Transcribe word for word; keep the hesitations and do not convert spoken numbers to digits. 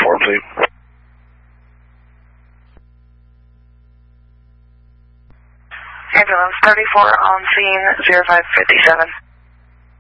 thirty-four, please. Ambulance thirty-four on scene, zero five fifty-seven.